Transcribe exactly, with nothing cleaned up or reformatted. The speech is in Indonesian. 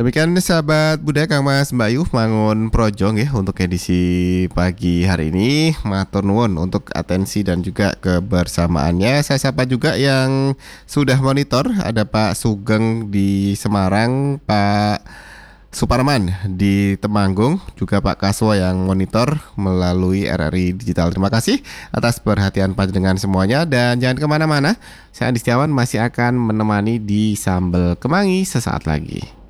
Demikian sahabat budaya Kang Mas Mbak Yu mangun projong ya untuk edisi pagi hari ini. Matur nuwun untuk atensi dan juga kebersamaannya. Saya sapa juga yang sudah monitor, ada Pak Sugeng di Semarang, Pak Suparman di Temanggung, juga Pak Kaswo yang monitor melalui R R I Digital. Terima kasih atas perhatian panjenengan semuanya dan jangan kemana-mana. Saya Andi Setiawan masih akan menemani di Sambel Kemangi sesaat lagi.